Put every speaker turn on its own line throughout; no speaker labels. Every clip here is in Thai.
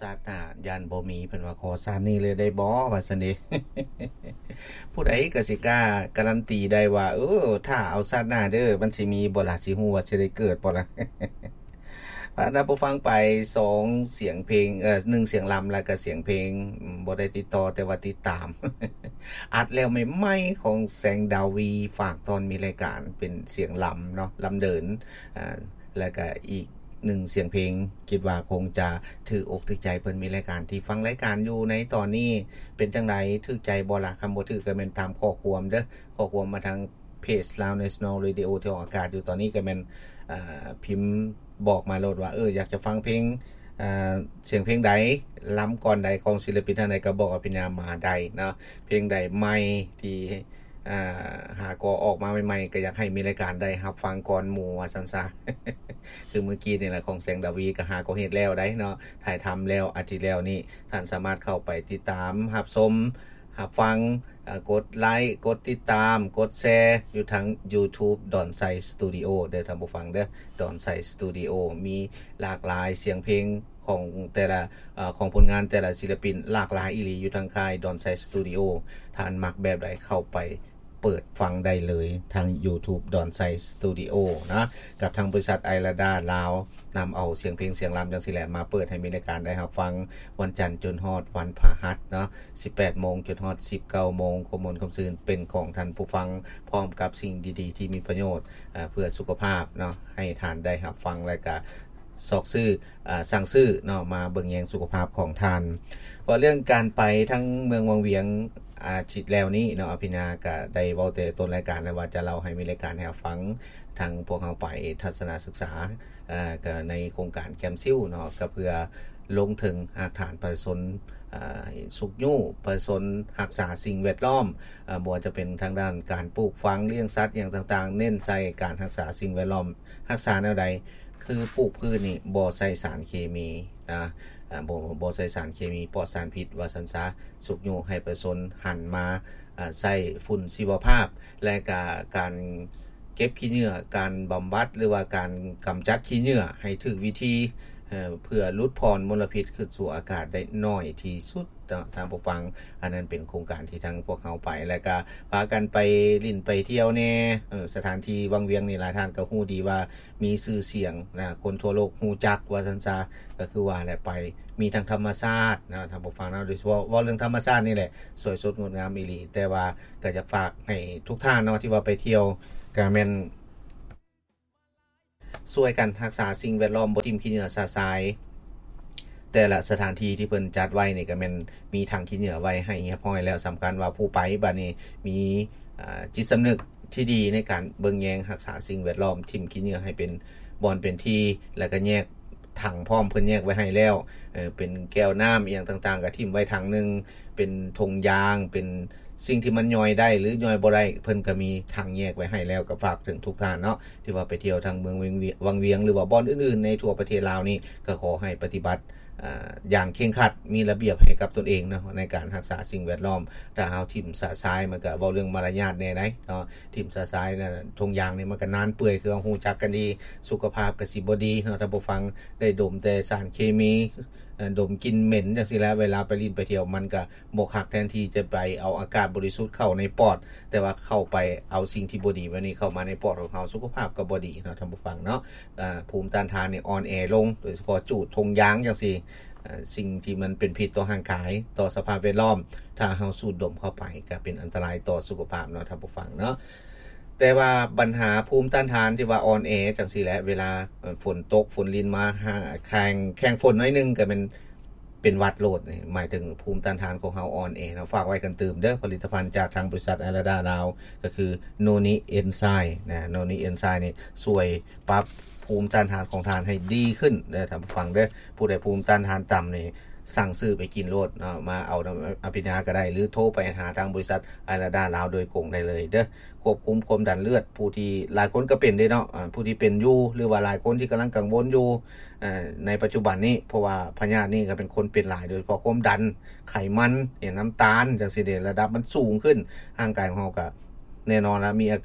าดหน้าย่านบ่มีเพิ่นว่าขอชาตินี้เลยได้บ่ว่าซั่นเด้ ผู้ใดก็สิกล้าการันตีได้ว่าถ้าเอาชาติหน้าเด้อมันสิมีบ่ล่ะสิฮู้ว่าสิได้เกิดบ่ล่ะ ถ้าผู้ฟังไป2เสียงเพลง1เสียงรำแล้วก็เสียงเพลงบ่ได้ติดต่อแต่ว่าติดตาม อัดแล้วใหม่ๆของแสงดาวีฝากตอนมีรายการเป็นเสียงรำเนาะรำเดินแล้วก็อีก1เสียงเพลงคิดว่าคงจะถืออกถือใจเพิ่นมีรายการที่ฟังรายการอยู่ในตอนนี้เป็นจังไดถูกใจบ่ล่ะคำบ่ถูกก็แม่นตามข้อความเด้อข้อความมาทางเพจ Lao National Radio ที่ออกอากาศอยู่ตอนนี้ก็แม่นพิมพ์บอกมาโลดว่าอยากจะฟังเพลงเสียงเพลงใดล้ำก่อนใดของศิลปินท่านใดก็บอกอภิญามาใดเนาะเพลงใดใหม่ที่หาก็ออกมาใหม่ๆก็อยากให้มีรายการได้รับฟังก่อนหมู่ว่าซั่นซะ คือเมื่อกี้นี่แหละของแสงดาวีก็หาก็เฮ็ดแล้วได้เนาะถ่ายทำแล้วอาทิตย์แล้วนี่ท่านสามารถเข้าไปติดตามรับชมรับฟังกดไลค์กดติดตามกดแชร์อยู่ทาง YouTube ดอนไซสตูดิโอเด้อท่านผู้ฟังเด้อดอนไซสตูดิโอมีหลากหลายเสียงเพลงของแต่ละของผลงานแต่ละศิลปินหลากหลายอีหลีอยู่ทางค่ายดอนไซสตูดิโอท่านมักแบบใดเข้าไปเปิดฟังได้เลยทาง YouTube ดอนไซสตูดิโอนะกับทางบริษัทไอราดาลาวนำเอาเสียงเพลงเสียงรำจังซี่แหละมาเปิดให้มีรายการได้รับฟังวันจันทร์จนฮอดวันพฤหัสเนาะ 18:00 นจนฮอด 19:00 นข้อมูลคำซื่นเป็นของท่านผู้ฟังพร้อมกับสิ่งดีๆที่มีประโยชน์เพื่อสุขภาพเนาะให้ท่านได้รับฟังและก็ซอกซื้อสั่งซื้อเนาะมาเบิ่งแยงสุขภาพของท่านว่าเรื่องการไปทั้งเมืองวังเวียงอาทิตย์แล้วนี้เนาะอภิญาก็ได้เว้าแต่ต้นรายการแล้วว่าจะเล่าให้มีรายการให้ฟังทางพวกเราไปทัศนศึกษาก็ในโครงการแคมซิลเนาะก็เพื่อลงถึงอาคารประชาชนสุขยู่ประชาชนรักษาสิ่งแวดล้อมบ่ว่าจะเป็นทางด้านการปลูกฝังเลี้ยงสัตว์อย่างต่างๆเน้นใส่การรักษาสิ่งแวดล้อมรักษาแนวใดคือปลูกพืชนี่บ่ใส่สารเคมีนะบ่ใส่สารเคมีปลอดสารพิษว่าซั่นซะสุขอยู่ให้ประชาชนหันมาใส่ฝุ่นชีวภาพและการเก็บขี้เหงื่อการบำบัดหรือว่าการกำจัดขี้เหงื่อให้ถูกวิธีเพื่อลดพรมลพิษขึ้นสู่อากาศได้น้อยที่สุดทางผู้ฟังอันนั้นเป็นโครงการที่ทางพวกเราไปแล้วก็พากันไปลิ้นไปเที่ยวแน่สถานที่วังเวียงนี่หลายท่านก็ฮู้ดีว่ามีชื่อเสียงนะคนทั่วโลกฮู้จักว่าซั่นซะก็คือว่าแหละไปมีทั้งธรรมชาตินะทางผู้ฟังนะโดยเฉพาะว่าเรื่องธรรมชาตินี่แหละสวยสดงดงามอีหลีแต่ว่าก็จะฝากให้ทุกท่านเนาะที่ว่าไปเที่ยวก็แม่นช่วยกันรักษาสิ่งแวดล้อมบ่ทิ่มขี้เหงื่อสาทรายแต่ละสถานที่ที่เพิ่นจัดไว้นี่ก็แม่นมีถังขี้เหงื่อไว้ให้เรียบร้อยแล้วสำคัญว่าผู้ไปบัดนี้มีจิตสำนึกที่ดีในการเบิ่งแยงรักษาสิ่งแวดล้อมทิ่มขี้เหงื่อให้เป็นบ่อนเป็นที่แล้วก็แยกถังพร้อมเพิ่นแยกไว้ให้แล้วเป็นแก้วน้ำอีหยังต่างๆก็ทิ่มไว้ถังนึงเป็นถุงยางเป็นสิ่งที่มันย่อยได้หรือย่อยบ่ได้เพิ่นก็มีถังแยกไว้ให้แล้วก็ฝากถึงทุกท่านเนาะที่ว่าไปเที่ยวทางเมืองวังเวียงหรือว่าบ่อนอื่นๆในทั่วประเทศลาวนี่ก็ขอให้ปฏิบัติอย่างเคร่งครัดมีระเบียบให้กับตนเองเนาะในการรักษาสิ่งแวดล้อมถ้าเฮาทิ่มสะทรายมันก็เว้าเรื่องมารยาทแน่ได้เนาะทิ่มสะทรายน่ะถุงยางนี่มันก็นานเปื่อยคือเฮาฮู้จักกันดีสุขภาพก็สิบ่ดีเนาะถ้าบ่ฟังได้ดมแต่สารเคมีดมกลิ่นเหม็นจังซี่แล้วเวลาไปลิ้นไปเที่ยวมันก็บ่คักแทนที่จะไปเอาอากาศบริสุทธิ์เข้าในปอดแต่ว่าเข้าไปเอาสิ่งที่บ่ดีไว้นี่เข้ามาในปอดของเฮาสุขภาพก็บ่ดีเนาะท่านผู้ฟังเนาะภูมิต้านทานนี่อ่อนแอลงโดยเฉพาะจูดทงยางจังซี่สิ่งที่มันเป็นพิษต่อร่างกายต่อสภาพแวดล้อมถ้าเฮาสูดดมเข้าไปก็เป็นอันตรายต่อสุขภาพเนาะท่านผู้ฟังเนาะแต่ว่าปัญหาภูมิต้านทานที่ว่าอ่อนแอจังซี่แหละเวลาฝนตกฝนลินมาแข่งฝนน้อยนึงก็เป็นหวัดโลดนี่หมายถึงภูมิต้านทานของเฮาอ่อนแอเนาะฝากไว้กันตื่มเด้อผลิตภัณฑ์จากทางบริษัทอาราดาลาวก็คือโนนิเอนไซม์นะโนนิเอนไซม์นี่ช่วยปรับภูมิต้านทานของทานให้ดีขึ้นเด้อท่านผู้ฟังเด้อผู้ใดภูมิต้านทานต่ำนี่สั่งซื้อไปกินโลดเนาะมาเอาอภิญาก็ได้หรือโทรไปหาทางบริษัทอาราดาลาวโดยตรงได้เลยเด้อควบคุมความดันเลือดผู้ที่หลายคนก็เป็นได้เนาะผู้ที่เป็นอยู่หรือว่าหลายคนที่กำลังกังวลอยู่ในปัจจุบันนี้เพราะว่าพยาธินี่ก็เป็นคนเป็นหลายโดยเฉพาะความดันไขมันอย่างน้ำตาลจังซี่เด้ระดับมันสูงขึ้นร่างกายของเฮาก็แน่นอนแล้วมีอาการ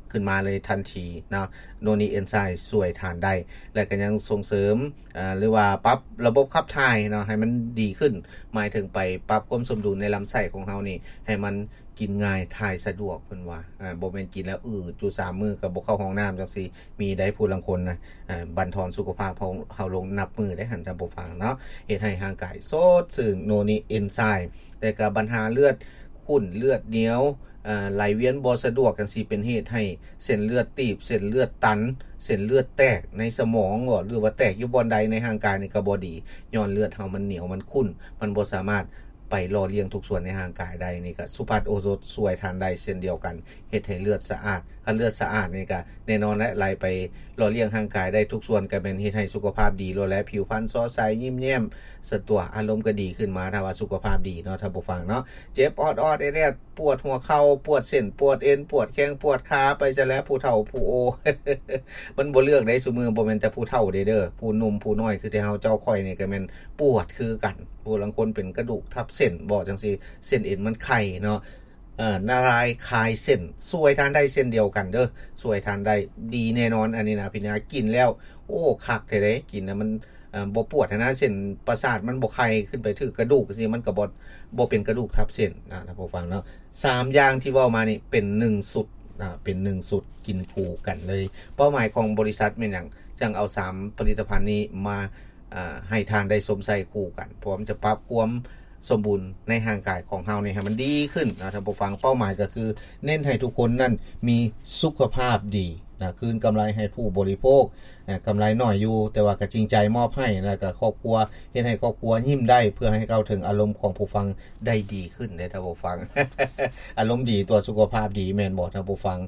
ขึ้นมาเลยทันทีเนาะโนนีเอนไซม์ช่วยทานได้และก็ยังส่งเสริมหรือว่าปรับระบบขับถ่ายเนาะให้มันดีขึ้นหมายถึงไปปรับความสมดุลในลำไส้ของเฮานี่ให้มันกินง่ายถ่ายสะดวกเพิ่นว่าบ่แม่นกินแล้วจุ3มื้อก็บ่เข้าห้องน้ำจังซี่มีได้ผู้ลางคนนะบั่นทอนสุขภาพของเฮาลงนับมื้อได้หั่นท่านผู้ฟังเนาะเฮ็ดให้ร่างกายสดชื่นโนนีเอนไซม์แต่ก็ปัญหาเลือดขุ่นเลือดเหนียวไหลเวียนบ่สะดวกจังซี่เป็นเหตุให้เส้นเลือดตีบเส้นเลือดตันเส้นเลือดแตกในสมองหรือว่าแตกอยู่บ่อนใดในร่างกายนี่ก็บ่ดีย้อนเลือดเฮามันเหนียวมันขุ่นมันบ่สามารถไปหล่อเลี้ยงทุกส่วนในร่างกายได้นี่ก็สุภัทโอโซดช่วยทานได้เช่นเดียวกันเฮ็ดให้เลือดสะอาดถ้าเลือดสะอาดนี่ก็แน่นอนและไหลไปหล่อเลี้ยงร่างกายได้ทุกส่วนก็เป็นเฮ็ดให้สุขภาพดีและผิวพรรณสดใสยิ้มแย้มสะตัวอารมณ์ก็ดีขึ้นมาถ้าว่าสุขภาพดีเนาะท่านผู้ฟังเนาะเจ็บออดๆแอดๆปวดหัวเข่าปวดเส้นปวดเอ็นปวดแข้งปวดขาไปซะแล้วผู้เฒ่าผู้โอ มันบ่เลือกได้ซุมื้อบ่แม่นแต่ผู้เฒ่าเด้อผู้หนุ่มผู้น้อยคือที่เฮาเจ้าค่อยนี่ก็แม่นปวดคือกันผู้ลางคนเป็นกระดูกทับเส้นบ่จังซี่เส้นเอ็นมันไข้เนาะนารายคลายเส้นช่วยทานได้เส้นเดียวกันเด้อช่วยทานได้ดีแน่นอนอันนี้นะพี่นากินแล้วโอ้คักแท้เด้กินนะมันบ่ปวดนะเส้นประสาทมันบ่ไข้ขึ้นไปถึงกระดูกจังซี่มันก็บ่เป็นกระดูกทับเส้นนะท่านผู้ฟังเนาะ3อย่างที่เว้ามานี่เป็น1สุดเป็น1สุดกินคู่กันเลยเป้าหมายของบริษัทแม่นหยังจังเอา3ผลิตภัณฑ์นี้มาให้ทานได้สมใส่คู่กันพร้อมจะปรับความสมบูรณ์ในร่างกายของเฮานี่ให้มันดีขึ้นนะท่านผู้ฟังเป้าหมายก็คือเน้นให้ทุกคนนั้นมีสุขภาพดีนะคืนกำไรให้ผู้บริโภคนะกำไรน้อยอยู่แต่ว่าก็จริงใจมอบให้แล้วก็ครอบครัวเฮ็ดให้ครอบครัวยิ้มได้เพื่อให้เข้าถึงอารมณ์ของผู้ฟังได้ดีขึ้นได้ท่านผู้ฟัง อารมณ์ดีตัวสุขภาพดีแม่นบ่ท่านผู้ฟัง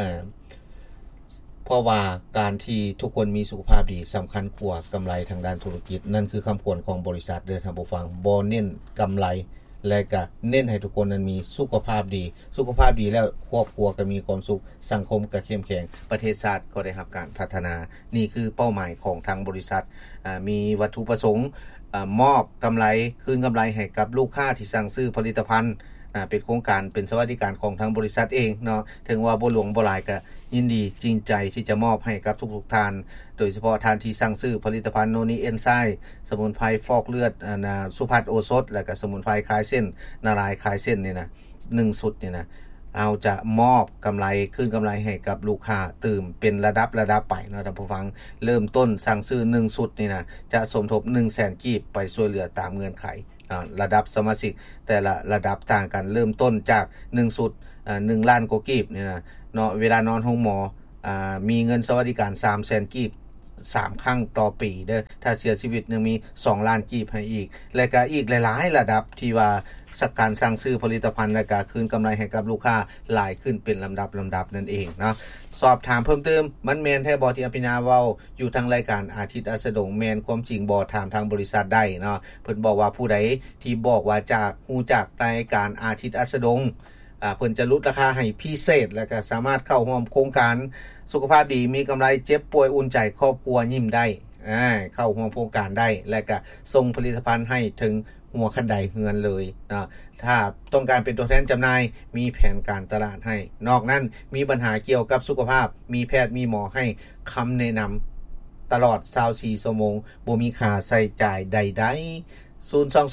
เพราะว่าการที่ทุกคนมีสุขภาพดีสำคัญกว่ากำไรทางด้านธุรกิจนั่นคือคำควรของบริษัทเด้อท่านผู้ฟังบ่เน้นกำไรและก็เน้นให้ทุกคนนั้นมีสุขภาพดีสุขภาพดีแล้วครอบครัวก็มีความสุขสังคมก็เข้มแข็งประเทศชาติก็ได้รับการพัฒนานี่คือเป้าหมายของทางบริษัทมีวัตถุประสงค์มอบกำไรคืนกำไรให้กับลูกค้าที่สั่งซื้อผลิตภัณฑ์เป็นโครงการเป็นสวัสดิการของทางบริษัทเองเนาะถึงว่าบ่หลวงบ่หลายก็ยินดีจริงใจที่จะมอบให้กับทุกๆท่านโดยเฉพาะท่านที่สั่งซื้อผลิตภัณฑ์โนนีเอนไซม์สมุนไพรฟอกเลือดสุภัทโอสถและก็สมุนไพรคลายเส้นนารายคลายเส้นนี่นะ1สุดนี่นะเอาจะมอบกำไรคืนกำไรให้กับลูกค้าตื่มเป็นระดับไปนะท่านผู้ฟังเริ่มต้นสั่งซื้อ1สุดนี่นะจะสมทบ 100,000 กีบไปช่วยเหลือตามเงื่อนไขระดับสมาชิกแต่ละระดับต่างกันเริ่มต้นจาก1สุด1ล้านกว่ากีบนี่นะเนาะเวลานอนห้องหมอมีเงินสวัสดิการ 300,000 กีบ3ครั้งต่อปีเด้อถ้าเสียชีวิตยังมี2ล้านกีบให้อีกและก็อีกหลายๆระดับที่ว่าสักการสั่งซื้อผลิตภัณฑ์และก็คืนกำไรให้กับลูกค้าหลายขึ้นเป็นลำดับนั่นเองเนาะสอบถามเพิ่มเติมมันแม่นแท้บ่ที่อภินาเว้าอยู่ทางรายการอาทิตย์อัสดงแม่นความจริงบ่ถามทางบริษัทได้เนาะเพิ่นบอกว่าผู้ใดที่บอกว่าจากฮู้จักรายการอาทิตย์อัสดงเพิ่นจะลดราคาให้พิเศษและก็สามารถเข้าร่วมโครงการสุขภาพดีมีกำไรเจ็บป่วยอุ่นใจครอบครัวยิ้มได้เข้าร่วมโครงการได้และก็ส่งผลิตภัณฑ์ให้ถึงหัวคันไดเฮือนเลยนะถ้าต้องการเป็นตัวแทนจำหน่ายมีแผนการตลาดให้นอกนั้นมีปัญหาเกี่ยวกับสุขภาพมีแพทย์มีหมอให้คำแนะนำตลอด24ชั่วโมงบ่มีค่าใช้จ่ายใดๆ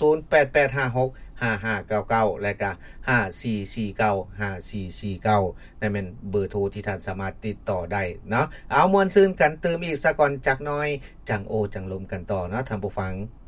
02088565599 และก็54495449นั่นเป็นเบอร์โทรที่ท่านสามารถติดต่อได้เนาะเอาม่วนซื่นกันเติมอีกสักก่อนจักหน่อยจังโอจังลมกันต่อเนาะท่านผู้ฟัง